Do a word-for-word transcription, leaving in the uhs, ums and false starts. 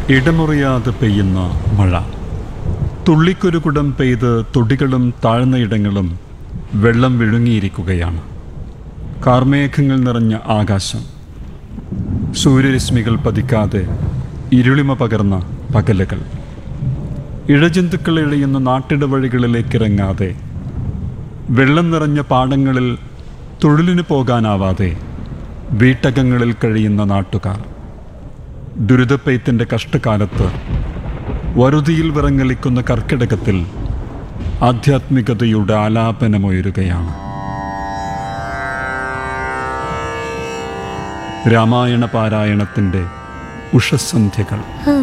ഇടമുറിയാതെ പെയ്യുന്ന മഴ. തുള്ളിക്കൊരുകുടം പെയ്ത് തൊടികളും താഴ്ന്ന ഇടങ്ങളും വെള്ളം വിഴുങ്ങിയിരിക്കുകയാണ്. കാർമേഘങ്ങൾ നിറഞ്ഞ ആകാശം, സൂര്യരശ്മികൾ പതിക്കാതെ ഇരുളിമ പകർന്ന പകലുകൾ, ഇഴജന്തുക്കൾ ഇഴയുന്ന നാട്ടിടവഴികളിലേക്കിറങ്ങാതെ, വെള്ളം നിറഞ്ഞ പാടങ്ങളിൽ തൊഴിലിന് പോകാനാവാതെ വീട്ടകങ്ങളിൽ കഴിയുന്ന നാട്ടുകാർ, ദുരിതപ്പെയ്ത്തിൻ്റെ കഷ്ടകാലത്ത് വറുതിയിൽ വിറങ്ങലിക്കുന്ന കർക്കിടകത്തിൽ ആധ്യാത്മികതയുടെ ആലാപനമുയരുകയാണ്. രാമായണ പാരായണത്തിൻ്റെ ഉഷസന്ധ്യകൾ.